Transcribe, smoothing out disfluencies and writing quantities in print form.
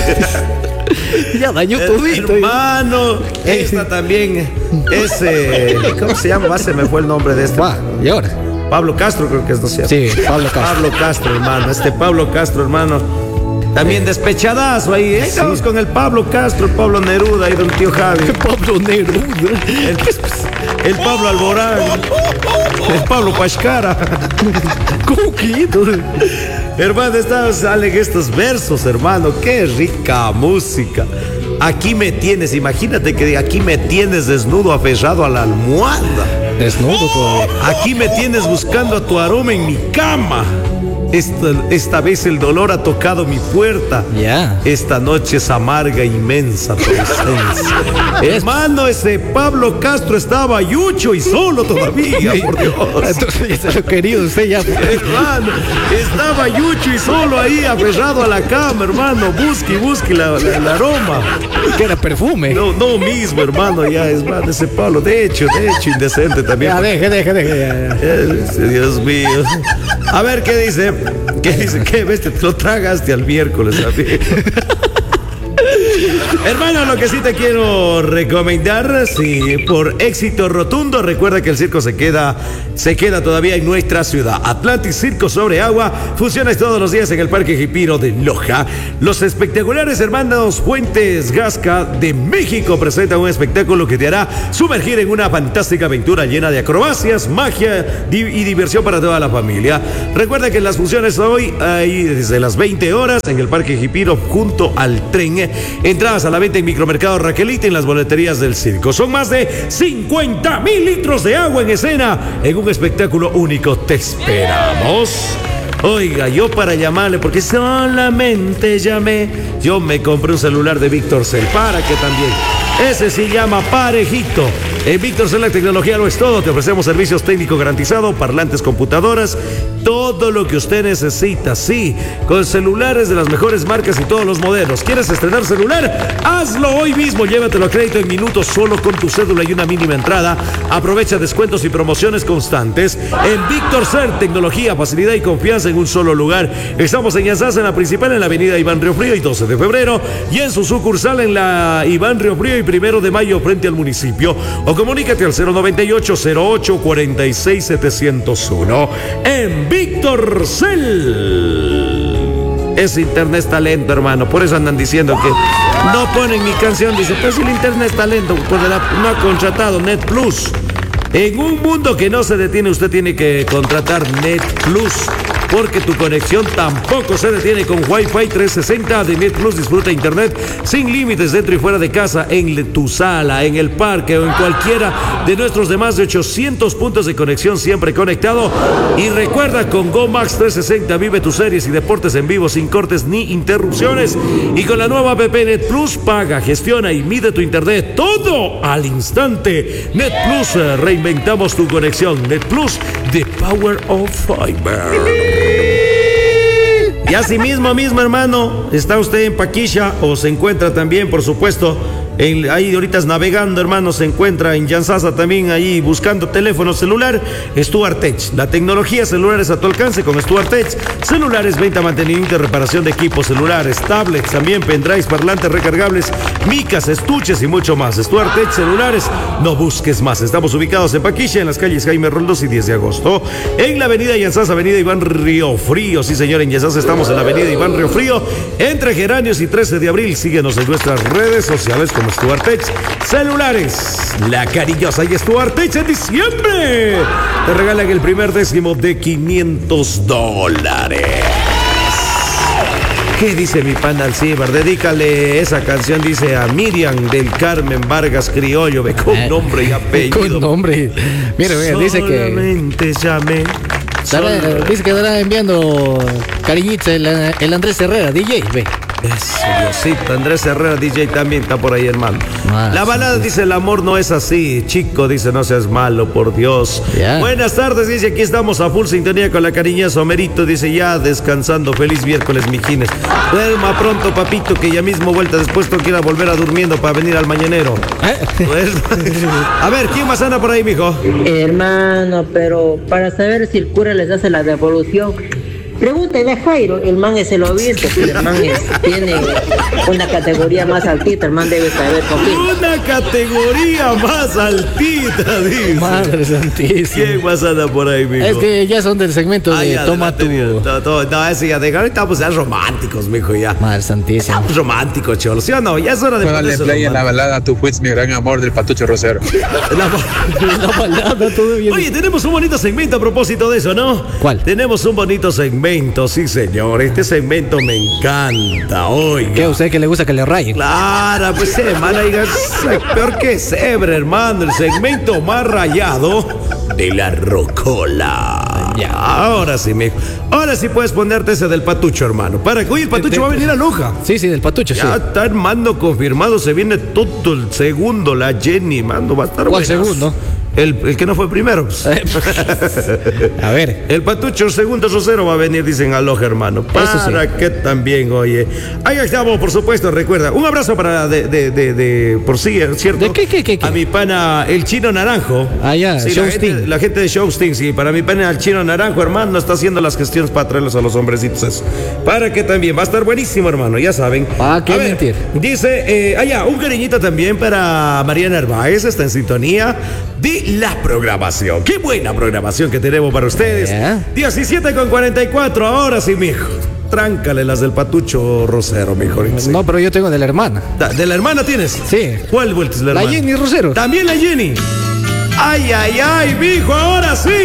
Ya dañó todito. Hermano, esta también es... ¿cómo se llama? Se me fue el nombre de este. Va, y ahora. Pablo Castro, creo que es, ¿no es cierto? Sí, Pablo Castro. Pablo Castro, hermano. Pablo Castro, hermano. También despechadazo ahí. Estamos con el Pablo Castro, el Pablo Neruda y don tío Javi. Pablo Neruda. El Pablo Alborán. El Pablo Pashkara. ¿Cómo que? Hermano, salen estos versos, hermano. Qué rica música. Aquí me tienes, imagínate que aquí me tienes desnudo, aferrado a la almohada. Desnudo todavía. Aquí me tienes buscando a tu aroma en mi cama. Esta vez el dolor ha tocado mi puerta. Ya. Esta noche es amarga, inmensa tu ausencia. Hermano, ese Pablo Castro estaba yucho y solo todavía, por Dios. Entonces, ya se lo querido usted ya. Hermano, estaba yucho y solo ahí, aferrado a la cama, hermano. Busque el aroma. Que era perfume. No mismo, hermano, ya es más ese Pablo. De hecho, indecente también. Ya, deje. Dios mío. A ver, ¿qué dice? ¿Qué ves? Te lo tragaste al miércoles, ¿sabes? Hermano, lo que sí te quiero recomendar, si por éxito rotundo, recuerda que el circo se queda todavía en nuestra ciudad. Atlantis Circo sobre Agua funciona todos los días en el Parque Jipiro de Loja. Los espectaculares hermanos Fuentes Gasca de México presentan un espectáculo que te hará sumergir en una fantástica aventura llena de acrobacias, magia y diversión para toda la familia. Recuerda que las funciones hoy, ahí desde las 20 horas en el Parque Jipiro junto al tren. Entradas a la venta en Micromercado Raquelita y en las boleterías del circo. Son más de 50,000 litros de agua en escena en un espectáculo único. Te esperamos. Oiga, yo para llamarle, porque solamente llamé, yo me compré un celular de Víctor Cell, para que también. Ese sí llama parejito. En Víctor Cell la tecnología lo es todo. Te ofrecemos servicios técnicos garantizados, parlantes, computadoras, todo lo que usted necesita, sí, con celulares de las mejores marcas y todos los modelos. ¿Quieres estrenar celular? Hazlo hoy mismo, llévatelo a crédito en minutos solo con tu cédula y una mínima entrada. Aprovecha descuentos y promociones constantes. En Víctor Cell, tecnología, facilidad y confianza en un solo lugar. Estamos en Yanzasa, en la principal, en la avenida Iván Riofrío y 12 de febrero, y en su sucursal en la Iván Riofrío y 1 de mayo frente al municipio. O comunícate al 098-08-46-701. En Víctor Cell. Ese internet está lento, hermano. Por eso andan diciendo que no ponen mi canción. Dice, pues si el internet está lento, no ha contratado Net Plus. En un mundo que no se detiene, usted tiene que contratar Net Plus, porque tu conexión tampoco se detiene con Wi-Fi 360 de Net Plus. Disfruta internet sin límites dentro y fuera de casa, en tu sala, en el parque o en cualquiera de nuestros demás de 800 puntos de conexión, siempre conectado. Y recuerda, con GoMax 360 vive tus series y deportes en vivo sin cortes ni interrupciones. Y con la nueva app Net Plus, paga, gestiona y mide tu internet todo al instante. Net Plus, reinventamos tu conexión. Net Plus, the power of fiber. Y así mismo, hermano, está usted en Paquisha o se encuentra también, por supuesto, ahí ahorita navegando, hermano, se encuentra en Yanzasa también, ahí buscando teléfono celular. Stuart Tech, la tecnología celulares a tu alcance con Stuart Tech. Celulares, venta, mantenimiento y reparación de equipos celulares, tablets, también pendrives, parlantes recargables, micas, estuches y mucho más. Stuart Tech celulares, no busques más. Estamos ubicados en Paquisha, en las calles Jaime Roldos y 10 de agosto, en la avenida Yanzasa, avenida Iván Riofrío. Sí, señor, en Yanzasa estamos en la avenida Iván Riofrío, entre Geranios y 13 de abril. Síguenos en nuestras redes sociales como Stuart Tech celulares. La cariñosa y Stuart Tech en diciembre te regalan el primer décimo de $500. ¿Qué dice mi pana Alcibar? Dedícale esa canción, dice, a Miriam del Carmen Vargas Criollo, ve, con nombre y apellido. Con nombre. Mira, dice que solamente llamé. Dice que estará enviando cariñitos el Andrés Herrera, DJ, ve. Eso, Diosito. Andrés Herrera, DJ, también está por ahí, hermano. La balada dice, el amor no es así. Chico, dice, no seas malo, por Dios. Yeah. Buenas tardes, dice, aquí estamos a full sintonía con la cariñosa Homerito, dice, ya descansando. Feliz miércoles, mijines. Duerma pronto, papito, que ya mismo vuelta. Después tú quieras volver a durmiendo para venir al mañanero. Pues, a ver, ¿quién más anda por ahí, mijo? Hermano, pero para saber si el cura les hace la devolución, Pregúntale a Jairo, el man es el obispo, el man tiene una categoría más altita, el man debe saber con quién. Una categoría más altita, dice. Madre santísima. ¿Quién más anda por ahí, mijo? Es que ya son del segmento de ya, toma tu... No, ese ya de ahorita estamos ya románticos, mijo, ya. Madre santísima. Estamos románticos, cholo, ¿sí o no? Ya es hora de Póngale play en la balada Tú fuiste mi gran amor del Patucho Rosero. La balada, todo bien. Oye, tenemos un bonito segmento a propósito de eso, ¿no? ¿Cuál? Tenemos un bonito segmento, sí, señor. Este segmento me encanta, oiga. ¿Qué? ¿A usted que le gusta que le rayen? Claro, pues hermano, peor que cebra, hermano. El segmento más rayado de la rocola. Ya. Ahora sí, mijo. Ahora sí puedes ponerte ese del Patucho, hermano. Para que hoy el Patucho va a venir a Loja. Sí, del Patucho, sí. Ya está, hermano, confirmado. Se viene todo el segundo, la Jenny, mano. Va a estar ¿Cuál buenas. segundo? El que no fue primero. Pues. A ver. El Patucho segundo Rosero va a venir, dicen a Loja, hermano. Para Eso sí. que también, oye. Ahí estamos, por supuesto, recuerda. Un abrazo para por sí, ¿cierto? ¿De qué? A mi pana, el Chino Naranjo. Ah, ya, sí, Showsting. la gente de Showsting, sí. Para mi pana, el Chino Naranjo, hermano, está haciendo las gestiones para traerlos a los hombrecitos. Eso. Para que también va a estar buenísimo, hermano, ya saben. Ah, qué A ver, mentir. Dice, un cariñito también para Mariana Narváez, está en sintonía de la programación. Qué buena programación que tenemos para ustedes. 17:44, ahora sí, mijo. Tráncale las del Patucho Rosero, mijo. No, pero yo tengo de la hermana. ¿De la hermana tienes? Sí. ¿Cuál vuelta es la hermana? La Jenny Rosero. También la Jenny. Ay, mijo, ahora sí.